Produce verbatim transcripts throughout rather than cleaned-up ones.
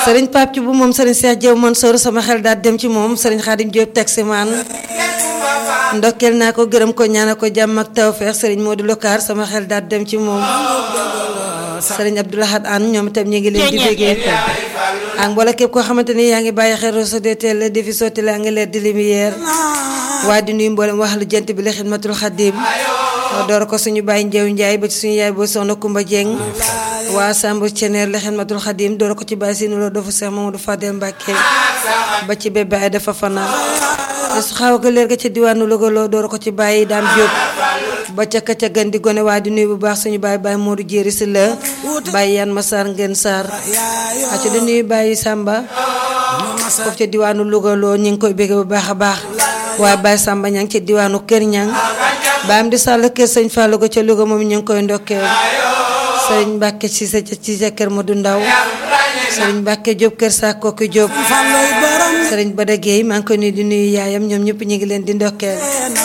Serigne Pape Thioub moom Serigne Cheikh Diaw Mansour sama xel daal dem ci moom Serigne Khadim Diop taximan ndokkeel naa ko gërëm ko ñaanal ko jàmm ak tawfeex Serigne Modou Lokar sama xel daal dem ci moom Serigne Abdoulahad Anne ñoom itam ñu ngi leen di bégee ak mboolem képp koo xamante ni yaa ngi bàyyi xel Rosso de Télé defi sotti la nga leer di lumière waa di nuyu mboolem wax lu jant bi la xidmatul xadim door ko suñu bàyyi Njeew Njaay ba ci suñu yaay boo soxna Kumba Jeng waa Samb Ceneer la xidmatul xadim door ko ci bàyyi si nuloo dofu Seex Mamadou Fadel Mbàkke ba ci bébé ay dafa fanaan su xaw ko leer ga ca diwaanu Louga loo door ko ci bàyyi Daam Jóob ba ca ka ca gën di gone waa di nuyu bu baax suñu bàyyi bàyyi Modou Jéeri si la bàyyi Yan Masaar ngeen Saar a ci di nuyu bàyyi Samba foofu ca diwaanu Louga loo ñu ngi koy bégge bu baax a baax waaye bàyyi Samba ñang ca diwaanu Kër Ñang baam di sàll kër sëñ Fallou ga ca Louga moom ñu ngi koy ndokkeel sëriñ Mbàkke ci sa ci sa kër Modou Ndaw sëriñ Mbàkke Jóob kër sa kooku Jóob sëriñ Bada Gueye maa ngi koy nuyu di nuyu yaayam ñoom ñëpp ñu ngi leen di ndokkeel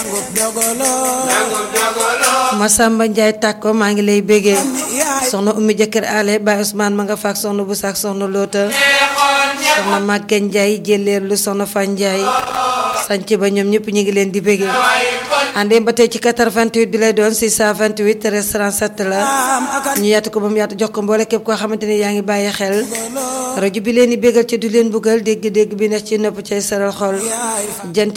Masamba Njaay tàkko maa ngi lay bégee soxna Oumy jëkkër ale Baye Ousmane ma nga faak soxna bu saak soxna Loota soxna Maguette Njaay jëleer lu soxna Fan Njaay sanc ba ñoom ñëpp ñu ngi leen di bégee àndee ba tey ci quatre-vingt-huit bi lay doon six cent vingt-huit treize trente-sept la ñu yaatu ko ba mu yaatu jox ko mboole képp koo xamante ni yaa ngi bàyyi xel rajo bi leen di bégal ci du leen buggal dégg-dégg bi nekk ci nopp cay saral xol jant